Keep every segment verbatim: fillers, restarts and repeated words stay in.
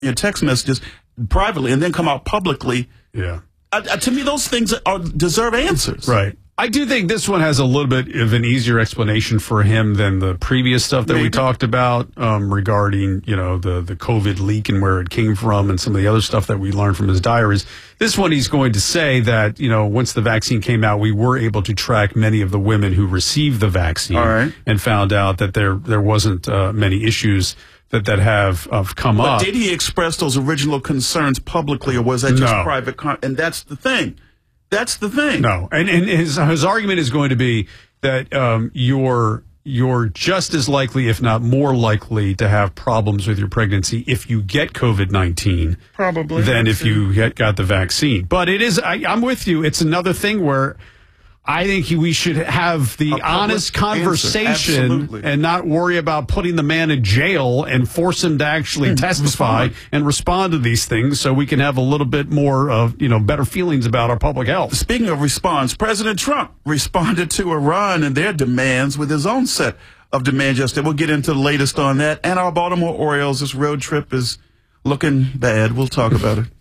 your text messages privately and then come out publicly. Yeah. Uh, uh, to me, those things are deserve answers. Right. I do think this one has a little bit of an easier explanation for him than the previous stuff that Maybe. we talked about um, regarding, you know, the, the COVID leak and where it came from and some of the other stuff that we learned from his diaries. This one, he's going to say that, you know, once the vaccine came out, we were able to track many of the women who received the vaccine All right. and found out that there there wasn't uh, many issues that, that have, have come but up. But did he express those original concerns publicly, or was that just No. private? Con- and that's the thing. That's the thing. No, and and his his argument is going to be that um, you're you're just as likely, if not more likely, to have problems with your pregnancy if you get COVID nineteen, probably, than if you get, got the vaccine. But it is, I, I'm with you. It's another thing where I think he, we should have the honest conversation and not worry about putting the man in jail and force him to actually mm, testify respond. and respond to these things so we can have a little bit more of, you know, better feelings about our public health. Speaking of response, President Trump responded to Iran and their demands with his own set of demands yesterday. We'll get into the latest on that. And our Baltimore Orioles, this road trip is looking bad. We'll talk about it.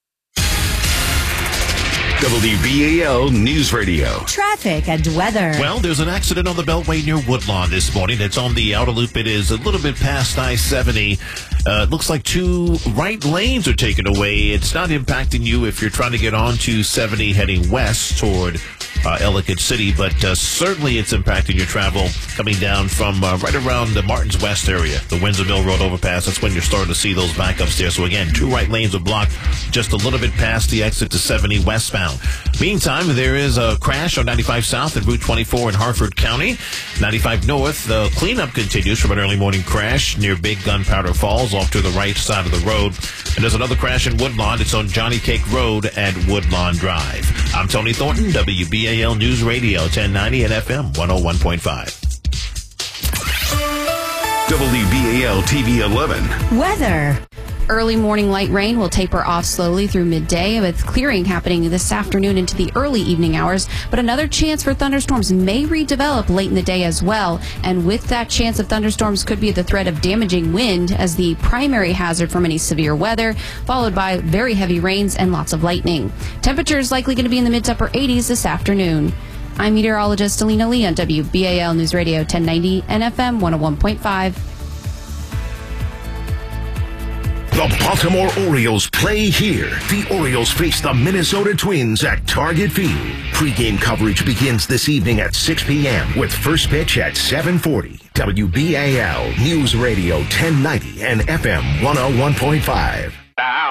W B A L News Radio. Traffic and weather. Well, there's an accident on the Beltway near Woodlawn this morning. It's on the outer loop. It is a little bit past I seventy. Uh, it looks like two right lanes are taken away. It's not impacting you if you're trying to get onto seventy heading west toward uh, Ellicott City, but uh, certainly it's impacting your travel coming down from uh, right around the Martins West area, the Windsor Mill Road overpass. That's when you're starting to see those backups there. So again, two right lanes are blocked just a little bit past the exit to seventy westbound. Meantime, there is a crash on ninety-five South and Route twenty-four in Harford County. ninety-five North, the cleanup continues from an early morning crash near Big Gunpowder Falls off to the right side of the road. And there's another crash in Woodlawn. It's on Johnny Cake Road at Woodlawn Drive. I'm Tony Thornton, W B A L News Radio, ten ninety and F M one oh one point five. W B A L T V eleven. Weather. Early morning light rain will taper off slowly through midday, with clearing happening this afternoon into the early evening hours. But another chance for thunderstorms may redevelop late in the day as well. And with that chance of thunderstorms could be the threat of damaging wind as the primary hazard from any severe weather, followed by very heavy rains and lots of lightning. Temperatures likely going to be in the mid to upper eighties this afternoon. I'm meteorologist Alina Lee on W B A L News Radio ten ninety and F M one oh one point five. The Baltimore Orioles play here. The Orioles face the Minnesota Twins at Target Field. Pre-game coverage begins this evening at six p.m. with first pitch at seven forty. W B A L News Radio ten ninety and F M one oh one point five.